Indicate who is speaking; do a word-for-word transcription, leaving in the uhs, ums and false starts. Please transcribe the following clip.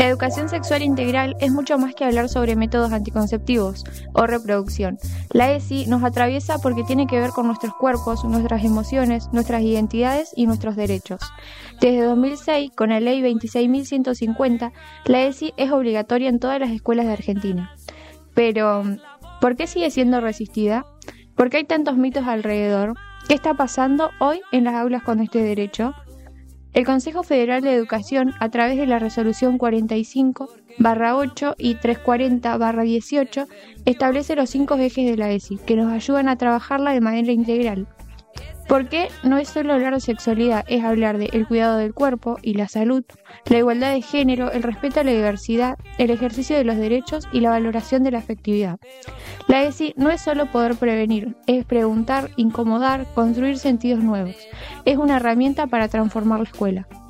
Speaker 1: La educación sexual integral es mucho más que hablar sobre métodos anticonceptivos o reproducción. La E S I nos atraviesa porque tiene que ver con nuestros cuerpos, nuestras emociones, nuestras identidades y nuestros derechos. Desde dos mil seis, con la Ley veintiséis mil ciento cincuenta, la E S I es obligatoria en todas las escuelas de Argentina. Pero, ¿por qué sigue siendo resistida? ¿Por qué hay tantos mitos alrededor? ¿Qué está pasando hoy en las aulas con este derecho? El Consejo Federal de Educación, a través de la Resolución cuarenta y cinco barra ocho y trescientos cuarenta barra dieciocho, establece los cinco ejes de la E S I, que nos ayudan a trabajarla de manera integral. Porque no es solo hablar de sexualidad, es hablar de el cuidado del cuerpo y la salud, la igualdad de género, el respeto a la diversidad, el ejercicio de los derechos y la valoración de la afectividad. La E S I no es solo poder prevenir, es preguntar, incomodar, construir sentidos nuevos. Es una herramienta para transformar la escuela.